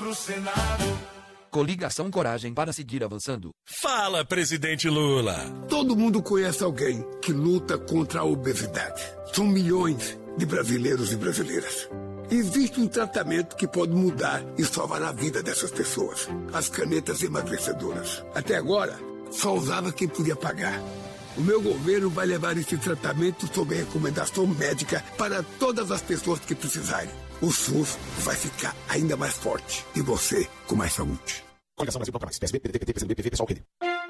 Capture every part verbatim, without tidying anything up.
pro Senado. Coligação Coragem para seguir avançando. Fala, presidente Lula. Todo mundo conhece alguém que luta contra a obesidade. São milhões de brasileiros e brasileiras. Existe um tratamento que pode mudar e salvar a vida dessas pessoas. As canetas emagrecedoras. Até agora, só usava quem podia pagar. O meu governo vai levar esse tratamento sob recomendação médica para todas as pessoas que precisarem. O SUS vai ficar ainda mais forte e você com mais saúde. Coligação Brasil Proclamais. P S B, P D T, P T, P C do B, P V, P SOL, Rede.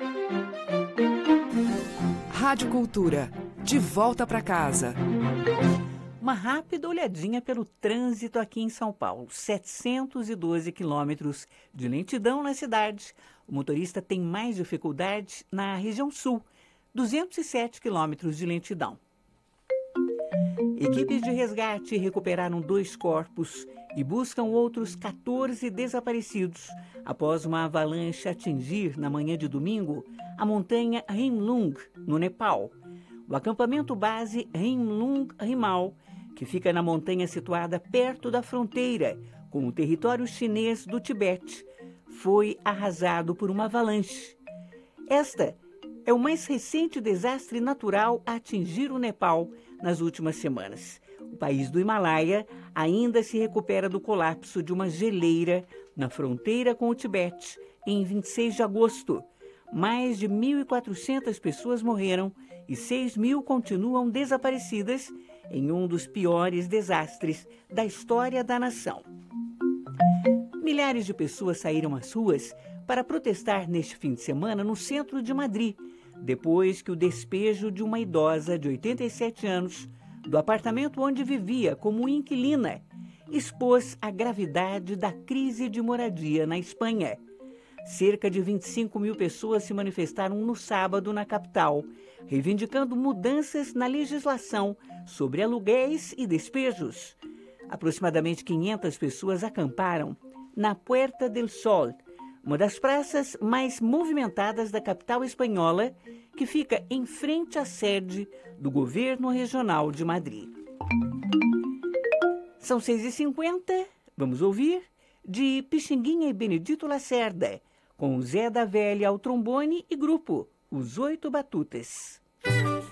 Rádio Cultura. De volta para casa. Uma rápida olhadinha pelo trânsito aqui em São Paulo. setecentos e doze quilômetros de lentidão na cidade. O motorista tem mais dificuldade na região sul. duzentos e sete quilômetros de lentidão. Equipes de resgate recuperaram dois corpos e buscam outros quatorze desaparecidos após uma avalanche atingir, na manhã de domingo, a montanha Himlung, no Nepal. O acampamento base Himlung Himal, que fica na montanha situada perto da fronteira com o território chinês do Tibete, foi arrasado por uma avalanche. Esta é o mais recente desastre natural a atingir o Nepal nas últimas semanas. O país do Himalaia ainda se recupera do colapso de uma geleira na fronteira com o Tibete em vinte e seis de agosto. Mais de mil e quatrocentas pessoas morreram e seis mil continuam desaparecidas em um dos piores desastres da história da nação. Milhares de pessoas saíram às ruas para protestar neste fim de semana no centro de Madrid, depois que o despejo de uma idosa de oitenta e sete anos do apartamento onde vivia como inquilina expôs a gravidade da crise de moradia na Espanha. Cerca de vinte e cinco mil pessoas se manifestaram no sábado na capital, reivindicando mudanças na legislação sobre aluguéis e despejos. Aproximadamente quinhentas pessoas acamparam na Puerta del Sol, uma das praças mais movimentadas da capital espanhola, que fica em frente à sede do governo regional de Madrid. São seis e cinquenta, vamos ouvir de Pixinguinha e Benedito Lacerda, com Zé da Velha ao trombone e grupo Os Oito Batutas.